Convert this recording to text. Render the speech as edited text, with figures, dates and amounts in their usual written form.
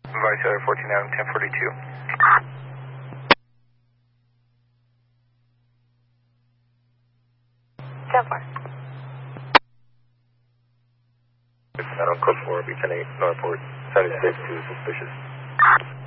Vice 14 Adam 1042. 10-4. Adam code 4, B 10-8, Northport, 76 2 suspicious.